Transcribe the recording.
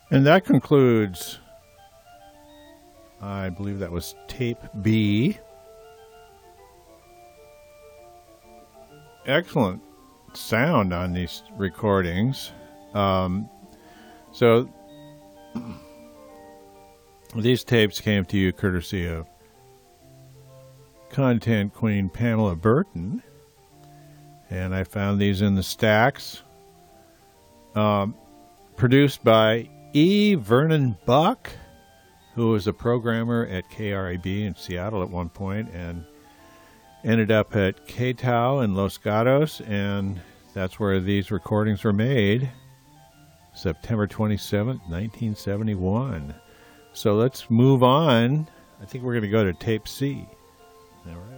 And that concludes, I believe that was tape B. Excellent sound on these recordings. So these tapes came to you courtesy of Content Queen Pamela Burton, and I found these in the stacks. Produced by E. Vernon Buck, who was a programmer at KRIB in Seattle at one point and ended up at KTOW in Los Gatos, and that's where these recordings were made, September 27th, 1971. So let's move on. I think we're going to go to tape C. All right.